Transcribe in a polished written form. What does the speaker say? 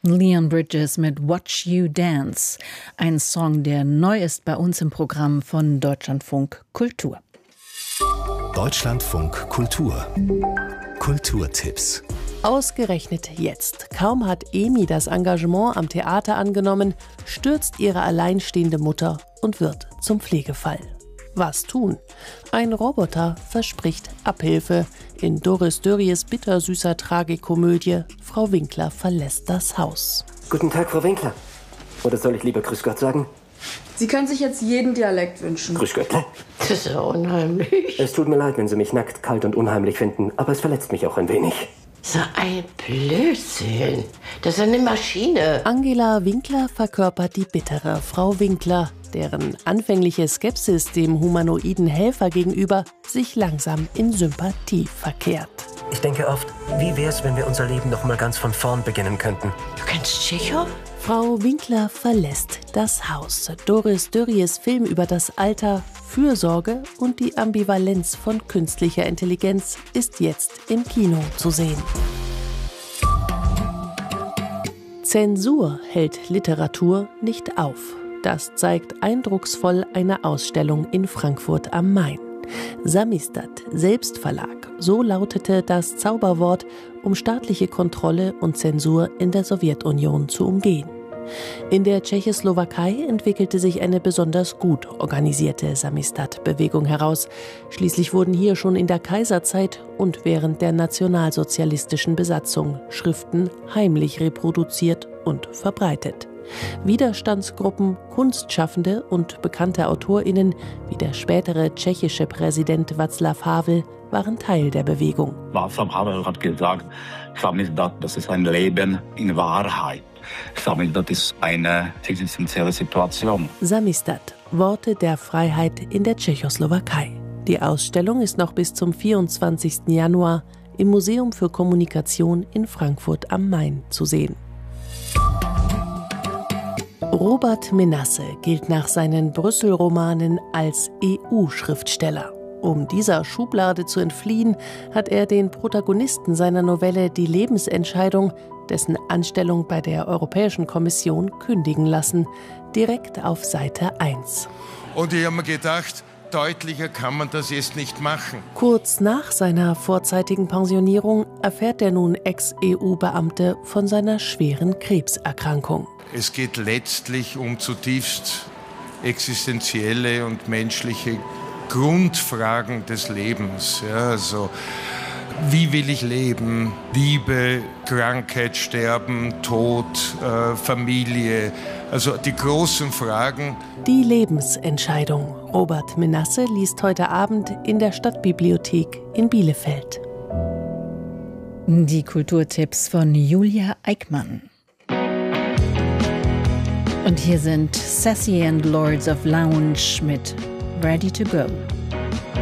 Leon Bridges mit Watch You Dance, ein Song, der neu ist bei uns im Programm von Deutschlandfunk Kultur. Deutschlandfunk Kultur. Kulturtipps. Ausgerechnet jetzt. Kaum hat Emi das Engagement am Theater angenommen, stürzt ihre alleinstehende Mutter und wird zum Pflegefall. Was tun? Ein Roboter verspricht Abhilfe. In Doris Dörries bittersüßer Tragikomödie Frau Winkler verlässt das Haus. Guten Tag, Frau Winkler. Oder soll ich lieber Grüß Gott sagen? Sie können sich jetzt jeden Dialekt wünschen. Grüß Göttle. Das ist ja unheimlich. Es tut mir leid, wenn Sie mich nackt, kalt und unheimlich finden, aber es verletzt mich auch ein wenig. So ein Blödsinn. Das ist eine Maschine. Angela Winkler verkörpert die bittere Frau Winkler, deren anfängliche Skepsis dem humanoiden Helfer gegenüber sich langsam in Sympathie verkehrt. Ich denke oft, wie wär's, wenn wir unser Leben noch mal ganz von vorn beginnen könnten? Du kennst Tschechow? Frau Winkler verlässt das Haus. Doris Dörries Film über das Alter, Fürsorge und die Ambivalenz von künstlicher Intelligenz ist jetzt im Kino zu sehen. Zensur hält Literatur nicht auf. Das zeigt eindrucksvoll eine Ausstellung in Frankfurt am Main. Samizdat, Selbstverlag, so lautete das Zauberwort, um staatliche Kontrolle und Zensur in der Sowjetunion zu umgehen. In der Tschechoslowakei entwickelte sich eine besonders gut organisierte Samizdat-Bewegung heraus. Schließlich wurden hier schon in der Kaiserzeit und während der nationalsozialistischen Besatzung Schriften heimlich reproduziert und verbreitet. Widerstandsgruppen, Kunstschaffende und bekannte AutorInnen wie der spätere tschechische Präsident Václav Havel waren Teil der Bewegung. Václav Havel hat gesagt, Samizdat, das ist ein Leben in Wahrheit. Samizdat ist eine existenzielle Situation. Samizdat, Worte der Freiheit in der Tschechoslowakei. Die Ausstellung ist noch bis zum 24. Januar im Museum für Kommunikation in Frankfurt am Main zu sehen. Robert Menasse gilt nach seinen Brüssel-Romanen als EU-Schriftsteller. Um dieser Schublade zu entfliehen, hat er den Protagonisten seiner Novelle Die Lebensentscheidung dessen Anstellung bei der Europäischen Kommission kündigen lassen, direkt auf Seite 1. Und ich habe mir gedacht, deutlicher kann man das jetzt nicht machen. Kurz nach seiner vorzeitigen Pensionierung erfährt der nun Ex-EU-Beamte von seiner schweren Krebserkrankung. Es geht letztlich um zutiefst existenzielle und menschliche Grundfragen des Lebens. Ja, also, wie will ich leben? Liebe, Krankheit, Sterben, Tod, Familie. Also die großen Fragen. Die Lebensentscheidung. Robert Menasse liest heute Abend in der Stadtbibliothek in Bielefeld. Die Kulturtipps von Julia Eickmann. Und hier sind Sassy and Lords of Lounge mit Ready to Go.